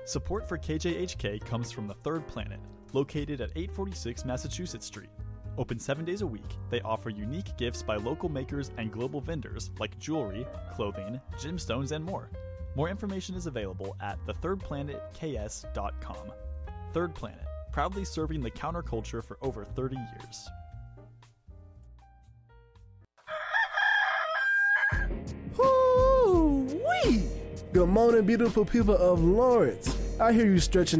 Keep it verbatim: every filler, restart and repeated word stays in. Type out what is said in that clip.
Support for K J H K comes from the Third Planet, located at eight forty-six Massachusetts Street. Open seven days a week, they offer unique gifts by local makers and global vendors like jewelry, clothing, gemstones, and more. More information is available at the third planet k s dot com. Third Planet, proudly serving the counterculture for over thirty years. Woo-wee! Good morning, beautiful people of Lawrence. I hear you stretching